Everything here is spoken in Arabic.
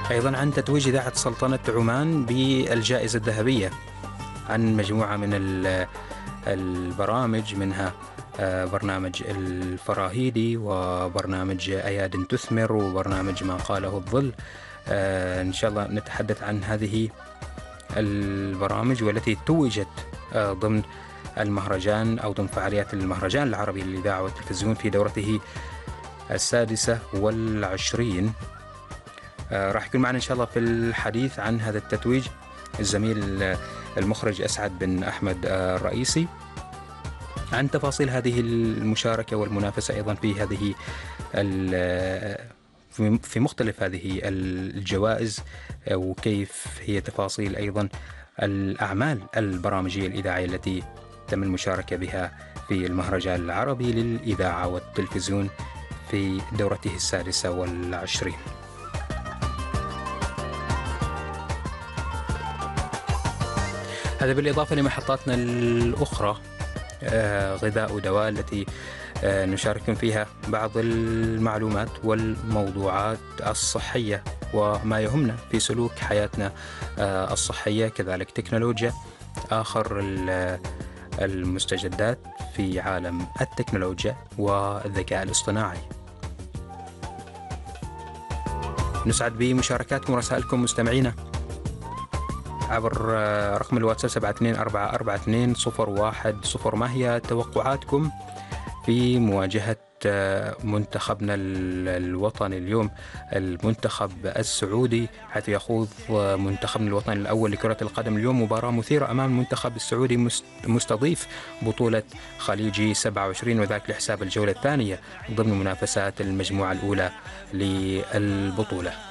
أيضا عن تتويج إذاعة سلطنة عمان بالجائزة الذهبية عن مجموعة من البرامج، منها برنامج الفراهيدي، وبرنامج أياد تثمر، وبرنامج ما قاله الظل. إن شاء الله نتحدث عن هذه البرامج والتي توجت ضمن المهرجان أو ضمن فعاليات المهرجان العربي للإذاعة والتلفزيون في دورته 26. راح يكون معنا إن شاء الله في الحديث عن هذا التتويج الزميل المخرج أسعد بن أحمد الرئيسي، عن تفاصيل هذه المشاركة والمنافسة أيضا في هذه في مختلف هذه الجوائز، وكيف هي تفاصيل أيضا الأعمال البرامجية الإذاعية التي تم المشاركة بها في المهرجان العربي للإذاعة والتلفزيون في دورته 26. هذا بالإضافة لمحطاتنا الأخرى، غذاء ودواء، التي نشارك فيها بعض المعلومات والموضوعات الصحية وما يهمنا في سلوك حياتنا الصحية، كذلك تكنولوجيا، آخر المستجدات في عالم التكنولوجيا والذكاء الاصطناعي. نسعد بمشاركاتكم ورسائلكم مستمعينا عبر رقم الواتساب 7244201010. ما هي توقعاتكم في مواجهة منتخبنا الوطني اليوم، المنتخب السعودي، حيث يخوض منتخبنا الوطني الأول لكرة القدم اليوم مباراة مثيرة أمام المنتخب السعودي مستضيف بطولة خليجي 27، وذاك لحساب الجولة الثانية ضمن منافسات المجموعة الأولى للبطولة.